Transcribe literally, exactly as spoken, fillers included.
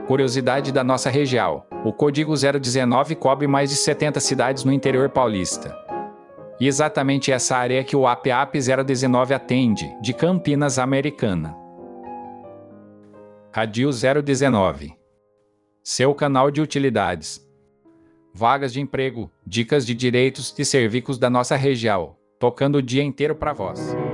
Curiosidade da nossa região: o código zero dezenove cobre mais de setenta cidades no interior paulista. E exatamente essa área que o A P A P zero dezenove atende, de Campinas, Americana. Radio zero dezenove. Seu canal de utilidades. Vagas de emprego, dicas de direitos e serviços da nossa região, tocando o dia inteiro para vós.